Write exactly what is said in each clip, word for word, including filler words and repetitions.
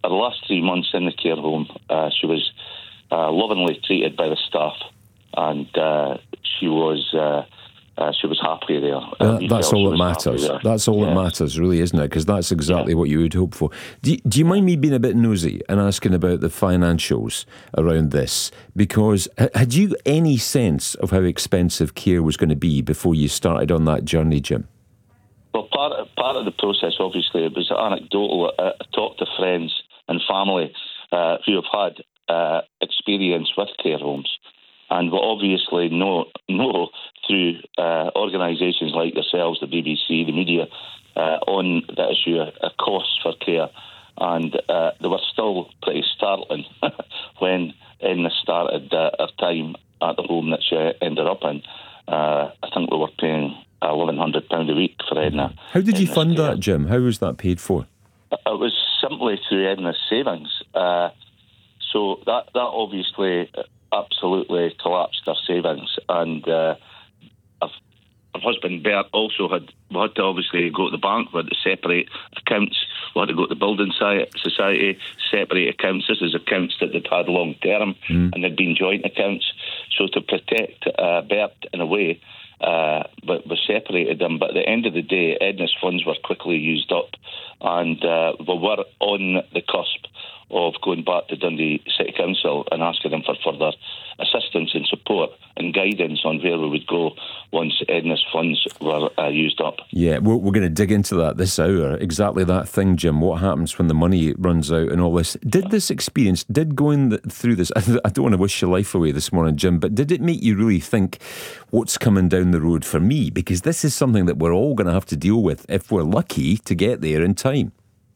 her last three months in the care home, uh, she was uh, lovingly treated by the staff, and uh, she was uh, uh, she was happy there. Uh, that, that's all that matters. That's all yeah. that matters, really, isn't it? Because that's exactly yeah. what you would hope for. Do you, do you mind me being a bit nosy and asking about the financials around this? Because had you any sense of how expensive care was going to be before you started on that journey, Jim? Well, part of, part of the process, obviously, it was anecdotal. I, I talked to friends and family uh, who have had uh, experience with care homes, and will obviously know, know through uh, organisations like yourselves, the B B C, the media, uh, on the issue of, of costs for care. And uh, they were still pretty startling when Edna started uh, her time at the home that she ended up in. Uh, I think we were paying eleven hundred pounds a week for Edna. How did you Edna's fund care. that, Jim? How was that paid for? It was simply through Edna's savings. Uh, so that, that obviously absolutely collapsed her savings. And uh, her husband, Bert, also had, we had to obviously go to the bank, we had to separate accounts, we had to go to the Building Society, separate accounts. This is accounts that they'd had long term, mm. and they'd been joint accounts. So to protect uh, Bert in a way, Uh, but we separated them. But at the end of the day, Edna's funds were quickly used up, and uh, we were on the cusp of going back to Dundee City Council and asking them for further assistance and support and guidance on where we would go once Edna's funds were uh, used up. Yeah, we're, we're going to dig into that this hour. Exactly that thing, Jim. What happens when the money runs out and all this? Did this experience, did going th- through this, I don't want to wish your life away this morning, Jim, but did it make you really think what's coming down the road for me? Because this is something that we're all going to have to deal with if we're lucky to get there in time.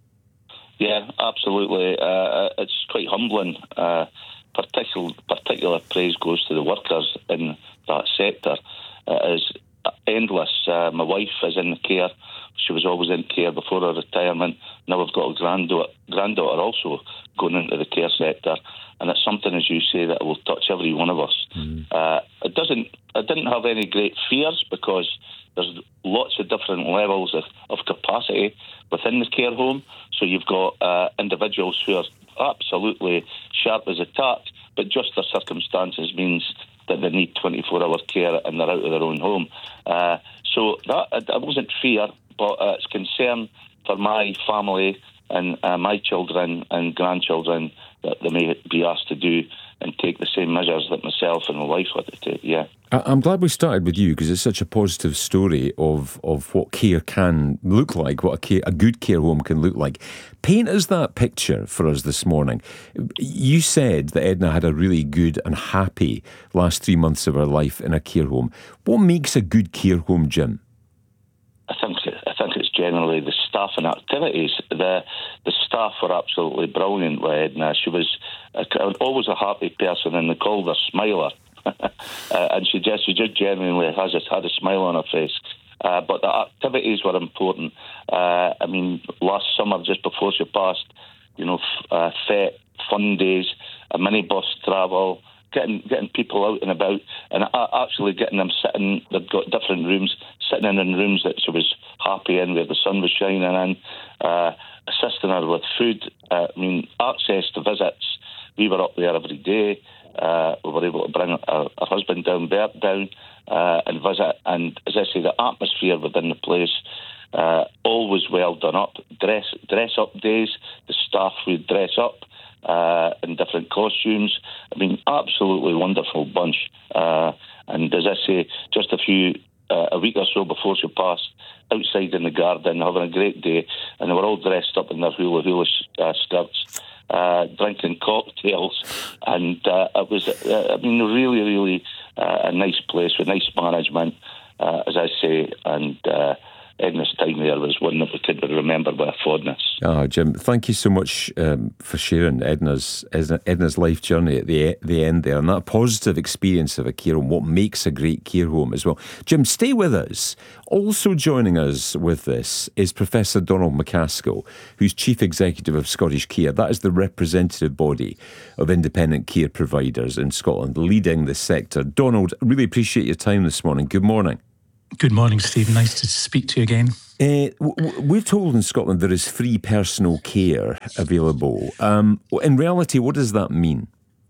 Yeah, absolutely. Uh, it's quite humbling. Uh, particular, particular praise goes to the workers in that sector. It is endless. Uh, my wife is in the care. She was always in care before her retirement. Now we've got a granddaughter, granddaughter also going into the care sector. And it's something, as you say, that will touch every one of us. Mm. Uh, it doesn't. I didn't have any great fears because there's lots of different levels of, of capacity within the care home. So you've got uh, individuals who are absolutely sharp as a tack, but just their circumstances means that they need twenty-four hour care and they're out of their own home. Uh, so that it wasn't fear, but uh, it's concern for my family and uh, my children and grandchildren that they may be asked to do and take the same measures that myself and my wife had to take, yeah. I'm glad we started with you because it's such a positive story of, of what care can look like, what a, care, a good care home can look like. Paint us that picture for us this morning. You said that Edna had a really good and happy last three months of her life in a care home. What makes a good care home, Jim? I think I think it's generally the staff and activities. The the staff were absolutely brilliant with Edna. She was a, always a happy person, and they called her Smiler. uh, and she just she just genuinely has a, had a smile on her face. Uh, but the activities were important. Uh, I mean, last summer, just before she passed, you know, f- uh, fete, fun days, a minibus travel, getting getting people out and about, and actually getting them sitting. They've got different rooms, sitting in rooms that she was happy in, where the sun was shining in, uh, assisting her with food. Uh, I mean, access to visits. We were up there every day. Uh, we were able to bring our, our husband down, Bert down, uh, and visit. And as I say, the atmosphere within the place, uh, always well done up. Dress dress up days, the staff would dress up uh, in different costumes. I mean, absolutely wonderful bunch. Uh, and as I say, just a few, uh, a week or so before she passed, outside in the garden, having a great day, and they were all dressed up in their hula hula uh, skirts. Uh, drinking cocktails, and uh, it was, uh, I mean, really, really uh, a nice place with nice management, uh, as I say, and uh, Edna's time there was one that we could remember with fondness. Ah, Jim, thank you so much um, for sharing Edna's Edna's life journey at the the end there, and that positive experience of a care home, what makes a great care home as well. Jim, stay with us. Also joining us with this is Professor Donald McCaskill, who's Chief Executive of Scottish Care. That is the representative body of independent care providers in Scotland, leading the sector. Donald, really appreciate your time this morning. Good morning. Good morning, Stephen. Nice to speak to you again. Uh, we're told in Scotland there is free personal care available. Um, in reality, what does that mean?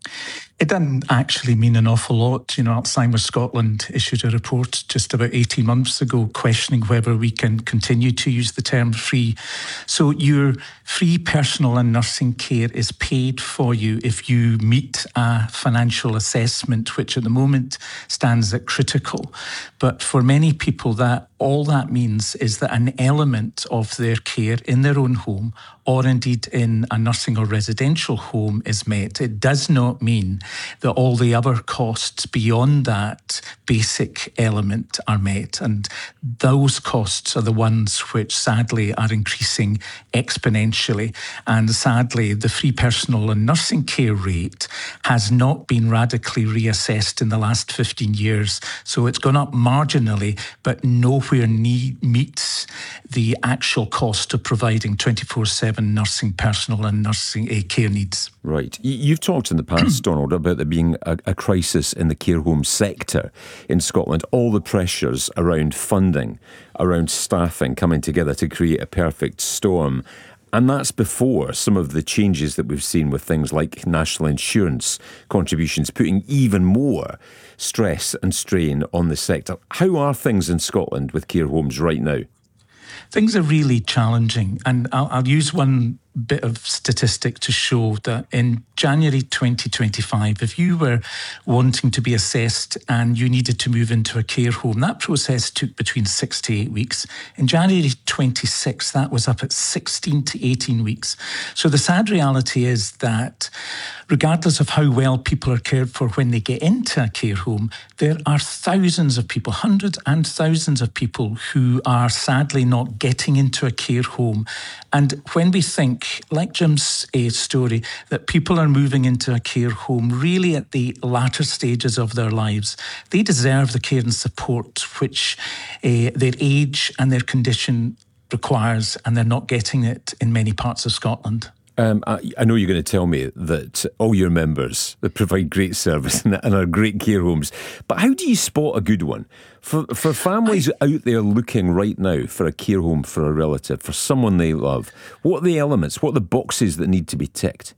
It doesn't actually mean an awful lot. You know, Alzheimer's Scotland issued a report just about eighteen months ago questioning whether we can continue to use the term free. So your free personal and nursing care is paid for you if you meet a financial assessment, which at the moment stands at critical. But for many people, that all that means is that an element of their care in their own home, or indeed in a nursing or residential home, is met. It does not mean that all the other costs beyond that basic element are met. And those costs are the ones which sadly are increasing exponentially. And sadly, the free personal and nursing care rate has not been radically reassessed in the last fifteen years. So it's gone up marginally, but nowhere ne- meets the actual cost of providing twenty-four seven nursing personal and nursing uh, care needs. Right. You've talked in the past, Donald, about there being a, a crisis in the care home sector in Scotland. All the pressures around funding, around staffing coming together to create a perfect storm. And that's before some of the changes that we've seen with things like national insurance contributions putting even more stress and strain on the sector. How are things in Scotland with care homes right now? Things are really challenging, and I'll, I'll use one bit of statistic to show that in January twenty twenty-five, if you were wanting to be assessed and you needed to move into a care home, that process took between six to eight weeks. In January twenty-six, that was up at sixteen to eighteen weeks. So the sad reality is that regardless of how well people are cared for when they get into a care home, there are thousands of people, hundreds and thousands of people who are sadly not getting into a care home. And when we think, like Jim's uh, story, that people are moving into a care home really at the latter stages of their lives, they deserve the care and support which uh, their age and their condition requires, and they're not getting it in many parts of Scotland. Um, I, I know you're going to tell me that all your members that provide great service and, and are great care homes, but how do you spot a good one? For for families I, out there looking right now for a care home for a relative, for someone they love, what are the elements, what are the boxes that need to be ticked?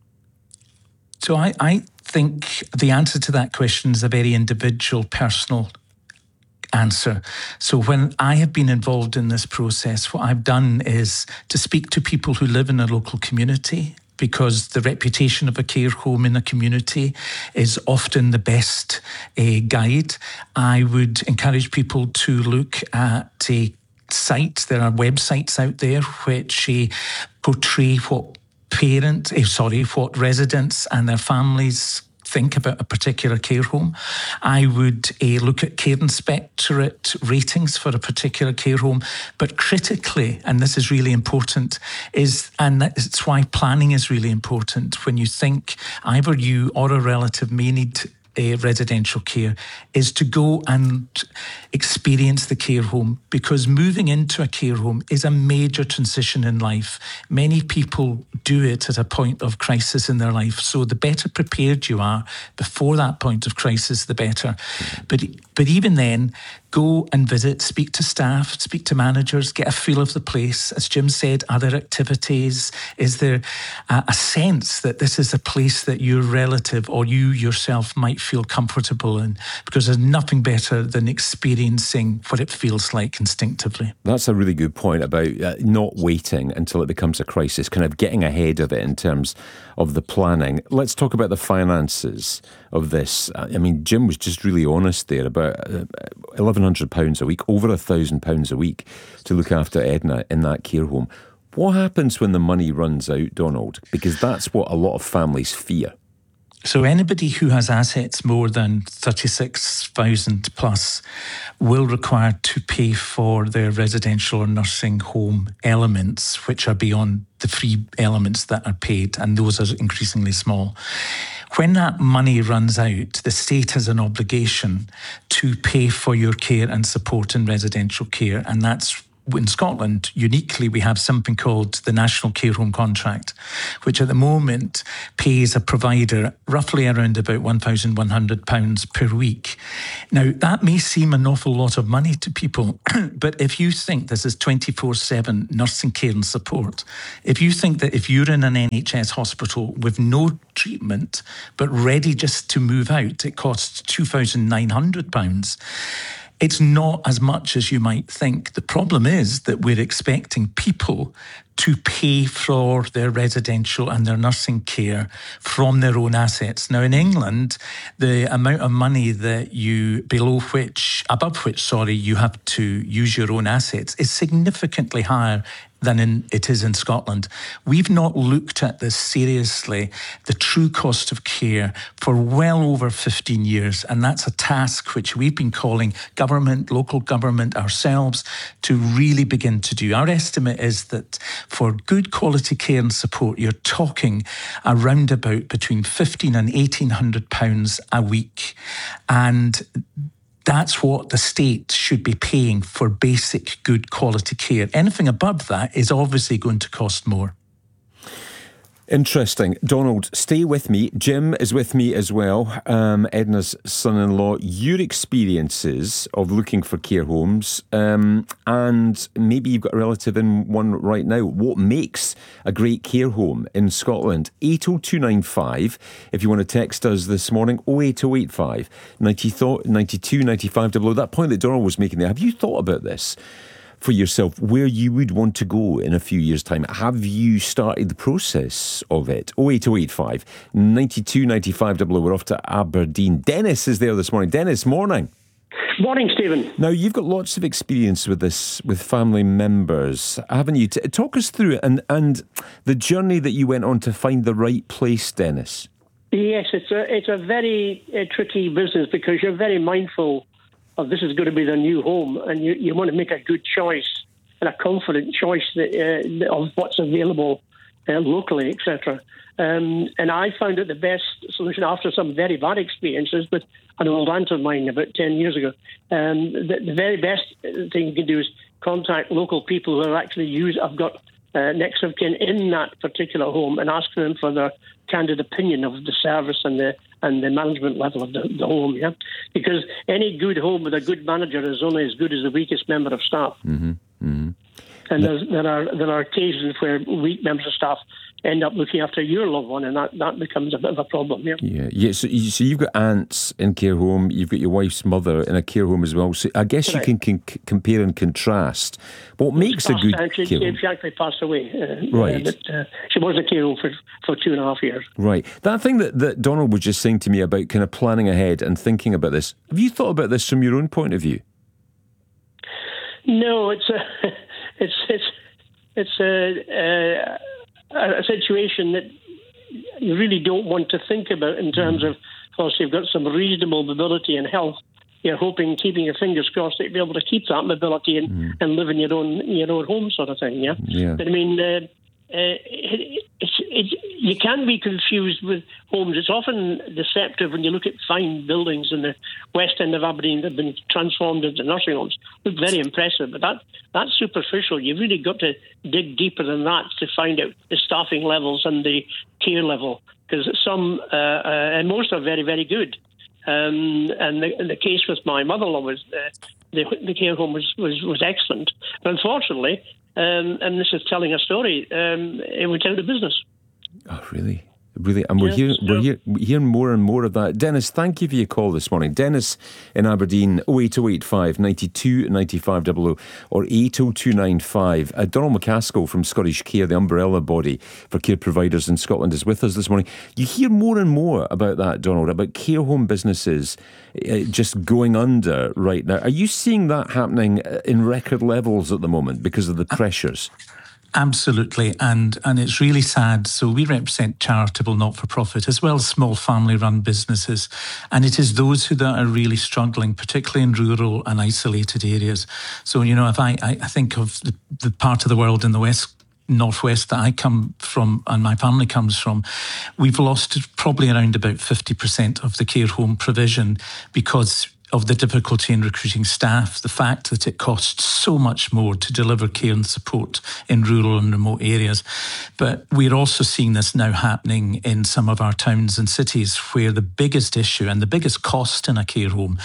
So I, I think the answer to that question is a very individual, personal answer. So when I have been involved in this process, what I've done is to speak to people who live in a local community, because the reputation of a care home in a community is often the best uh, guide. I would encourage people to look at a site. There are websites out there which uh, portray what parent, uh, sorry, what residents and their families think about a particular care home. I would uh, look at Care Inspectorate ratings for a particular care home. But critically, and this is really important, is, and that's why planning is really important, when you think either you or a relative may need Uh, residential care, is to go and experience the care home, because moving into a care home is a major transition in life. Many people do it at a point of crisis in their life. So the better prepared you are before that point of crisis, the better. But but even then, go and visit, speak to staff, speak to managers, get a feel of the place. As Jim said, are there activities? Is there a, a sense that this is a place that your relative or you yourself might feel comfortable in? Because there's nothing better than experiencing what it feels like instinctively. That's a really good point about uh, not waiting until it becomes a crisis, kind of getting ahead of it in terms of the planning. Let's talk about the finances of this. I mean, Jim was just really honest there about uh, eleven hundred pounds a week, over one thousand pounds a week to look after Edna in that care home. What happens when the money runs out, Donald? Because that's what a lot of families fear. So anybody who has assets more than thirty-six thousand plus will require to pay for their residential or nursing home elements, which are beyond the free elements that are paid, and those are increasingly small. When that money runs out, the state has an obligation to pay for your care and support in residential care, and that's in Scotland, uniquely, we have something called the National Care Home Contract, which at the moment pays a provider roughly around about one thousand one hundred pounds per week. Now, that may seem an awful lot of money to people, but if you think this is twenty-four seven nursing care and support, if you think that if you're in an N H S hospital with no treatment, but ready just to move out, it costs two thousand nine hundred pounds. It's not as much as you might think. The problem is that we're expecting people to pay for their residential and their nursing care from their own assets. Now, in England, the amount of money that you, below which, above which, sorry, you have to use your own assets is significantly higher than in, it is in Scotland. We've not looked at this seriously, the true cost of care, for well over fifteen years. And that's a task which we've been calling government, local government, ourselves, to really begin to do. Our estimate is that for good quality care and support, you're talking around about between fifteen and eighteen hundred pounds a week. And that's what the state should be paying for basic good quality care. Anything above that is obviously going to cost more. Interesting. Donald, stay with me. Jim is with me as well, um, Edna's son-in-law. Your experiences of looking for care homes, um, and maybe you've got a relative in one right now. What makes a great care home in Scotland? eight oh two nine five, if you want to text us this morning, oh eight oh eight five, ninety-two ninety-five double oh. That point that Donald was making there, have you thought about this for yourself, where you would want to go in a few years' time? Have you started the process of it? oh eight oh eight five, ninety-two ninety-five double oh. We're off to Aberdeen. Dennis is there this morning. Dennis, morning. Morning, Stephen. Now, you've got lots of experience with this, with family members, haven't you? T- talk us through it and, and the journey that you went on to find the right place, Dennis. Yes, it's a, it's a very uh, tricky business because you're very mindful of this is going to be their new home, and you, you want to make a good choice and a confident choice that, uh, of what's available uh, locally, et cetera. Um, and I found it the best solution after some very bad experiences with an old aunt of mine about ten years ago. Um, the, the very best thing you can do is contact local people who have actually used, I've got uh, next of kin in that particular home, and ask them for their candid opinion of the service and the and the management level of the, the home, yeah? Because any good home with a good manager is only as good as the weakest member of staff. Mm-hmm. Mm-hmm. And there's, there are there are occasions where weak members of staff end up looking after your loved one, and that, that becomes a bit of a problem. Yeah, yeah. yeah so, you, so you've got aunts in care home, you've got your wife's mother in a care home as well. So I guess right. you can con- compare and contrast. What makes a good she, care home? She actually passed away. Uh, right. Uh, but, uh, she was in a care home for, for two and a half years. Right. That thing that, that Donald was just saying to me about kind of planning ahead and thinking about this, have you thought about this from your own point of view? No, it's a, it's it's it's a, a, a situation that you really don't want to think about in terms of, course, you've got some reasonable mobility and health. You're hoping, keeping your fingers crossed, that you'll be able to keep that mobility and, mm. and live in your own your own home, sort of thing. Yeah. yeah. But I mean, uh, uh, it, it's it's you can be confused with homes. It's often deceptive when you look at fine buildings in the west end of Aberdeen that have been transformed into nursing homes. Look very impressive, but that that's superficial. You've really got to dig deeper than that to find out the staffing levels and the care level, because some uh, uh, and most are very, very good. Um, and the, the case with my mother-in-law was uh, the, the care home was, was, was excellent. But unfortunately, um, and this is telling a story, um, it went out of business. Oh, really? Really, and we're, yes, hearing, we're, hear, we're hearing more and more of that. Dennis, thank you for your call this morning. Dennis in Aberdeen, oh eight oh eight five, ninety-two ninety-five double oh or eight oh two nine five. Uh, Donald McCaskill from Scottish Care, the umbrella body for care providers in Scotland, is with us this morning. You hear more and more about that, Donald, about care home businesses uh, just going under right now. Are you seeing that happening in record levels at the moment because of the pressures? Absolutely, and and it's really sad. So we represent charitable, not-for-profit, as well as small family-run businesses, and it is those who that are really struggling, particularly in rural and isolated areas. So, you know, if I, I think of the, the part of the world in the west, northwest that I come from and my family comes from, we've lost probably around about fifty percent of the care home provision because of the difficulty in recruiting staff, the fact that it costs so much more to deliver care and support in rural and remote areas. But we're also seeing this now happening in some of our towns and cities, where the biggest issue and the biggest cost in a care home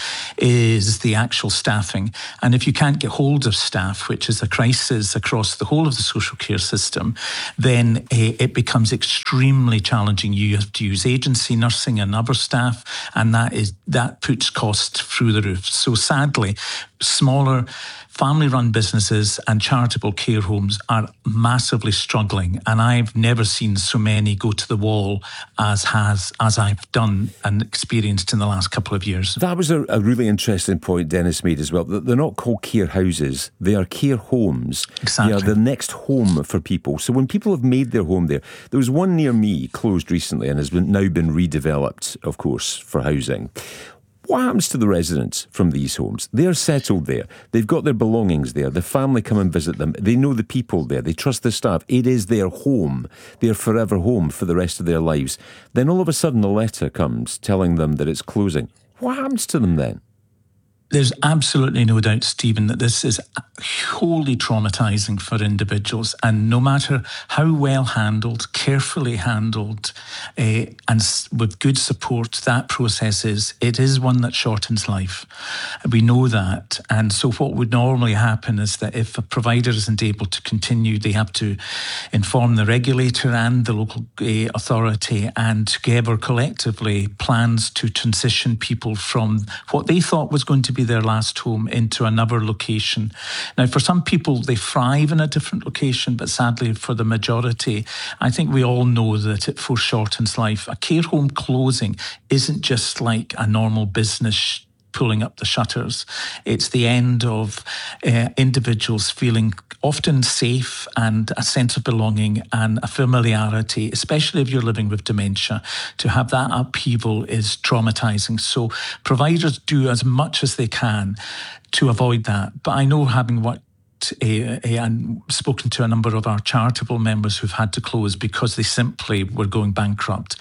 is the actual staffing. And if you can't get hold of staff, which is a crisis across the whole of the social care system, then uh, it becomes extremely challenging. You have to use agency nursing and other staff, and that is that puts costs through the roof. So sadly, smaller family-run businesses and charitable care homes are massively struggling, and I've never seen so many go to the wall as has as I've done and experienced in the last couple of years. That was a, a really interesting point Dennis made as well. They're not called care houses, they are care homes. Exactly. They are the next home for people. So when people have made their home there, there was one near me closed recently and has been, now been redeveloped, of course, for housing. What happens to the residents from these homes? They're settled there. They've got their belongings there. The family come and visit them. They know the people there. They trust the staff. It is their home, their forever home for the rest of their lives. Then all of a sudden a letter comes telling them that it's closing. What happens to them then? There's absolutely no doubt, Stephen, that this is wholly traumatising for individuals, and no matter how well handled, carefully handled, uh, and with good support that process is, it is one that shortens life. We know that, and so what would normally happen is that if a provider isn't able to continue, they have to inform the regulator and the local uh, authority, and together collectively plans to transition people from what they thought was going to be their last home into another location. Now, for some people, they thrive in a different location, but sadly for the majority, I think we all know that it foreshortens life. A care home closing isn't just like a normal business pulling up the shutters. It's the end of uh, individuals feeling often safe and a sense of belonging and a familiarity, especially if you're living with dementia. To have that upheaval is traumatising. So providers do as much as they can to avoid that. But I know, having worked Uh, uh, and spoken to a number of our charitable members who've had to close because they simply were going bankrupt,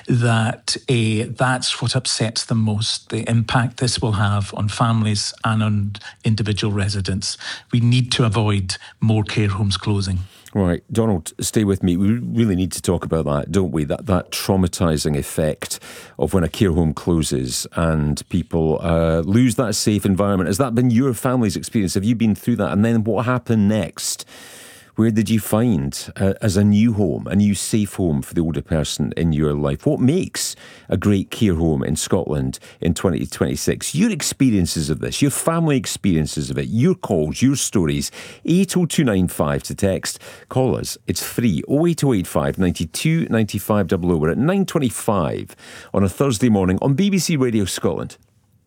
that uh, that's what upsets them most, the impact this will have on families and on individual residents. We need to avoid more care homes closing. Right, Donald, stay with me. We really need to talk about that, don't we? That that traumatising effect of when a care home closes and people uh, lose that safe environment. Has that been your family's experience? Have you been through that? And then what happened next? Where did you find, uh, as a new home, a new safe home for the older person in your life? What makes a great care home in Scotland in twenty twenty-six? Your experiences of this, your family experiences of it, your calls, your stories. eight oh two nine five to text. Call us. It's free. oh eight oh eight five, nine two, nine five double oh. We're at nine twenty-five on a Thursday morning on B B C Radio Scotland.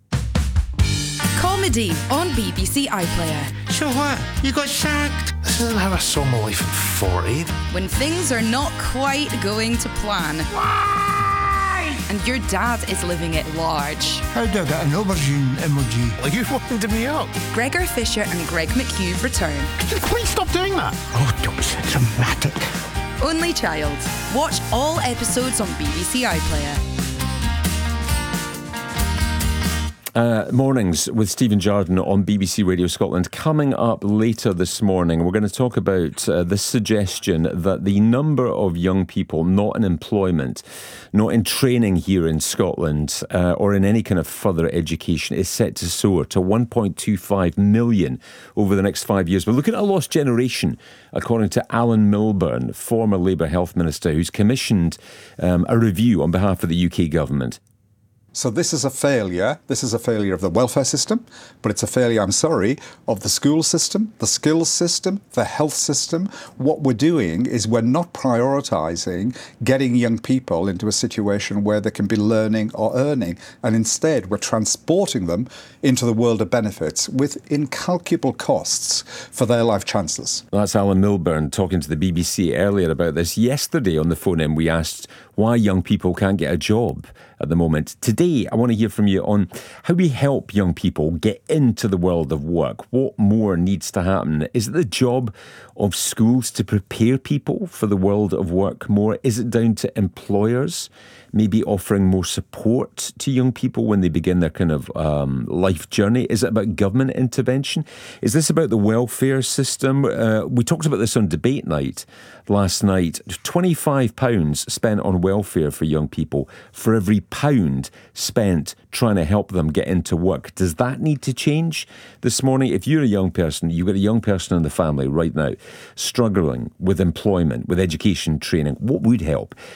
Comedy on B B C iPlayer. So what? You got sacked? This isn't how I saw my life at forty. When things are not quite going to plan. Why? And your dad is living it large. How do I get an aubergine emoji? Are you winding me up? Gregor Fisher and Greg McHugh return. Could you please stop doing that? Oh, don't be so dramatic. Only Child. Watch all episodes on B B C iPlayer. Uh, mornings with Stephen Jardine on B B C Radio Scotland. Coming up later this morning, we're going to talk about uh, the suggestion that the number of young people not in employment, not in training here in Scotland, uh, or in any kind of further education is set to soar to one point two five million over the next five years. We're looking at a lost generation, according to Alan Milburn, former Labour Health Minister, who's commissioned um, a review on behalf of the U K government. So this is a failure. This is a failure of the welfare system, but it's a failure, I'm sorry, of the school system, the skills system, the health system. What we're doing is we're not prioritising getting young people into a situation where they can be learning or earning, and instead we're transporting them into the world of benefits with incalculable costs for their life chances. That's Alan Milburn talking to the B B C earlier about this. Yesterday on the phone in, we asked why young people can't get a job at the moment. Today, I want to hear from you on how we help young people get into the world of work. What more needs to happen? Is it the job of schools to prepare people for the world of work more? Is it down to employers maybe offering more support to young people when they begin their kind of um, life journey? Is it about government intervention? Is this about the welfare system? Uh, we talked about this on debate night last night. twenty-five pounds spent on welfare for young people for every pound spent trying to help them get into work. Does that need to change this morning? If you're a young person, you've got a young person in the family right now struggling with employment, with education, training, what would help?